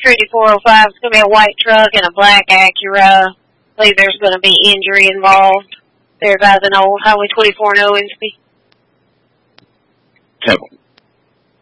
Trinity 405 is going to be a white truck and a black Acura. I believe there's going to be injury involved. They're by the old Highway 24 in Owensby.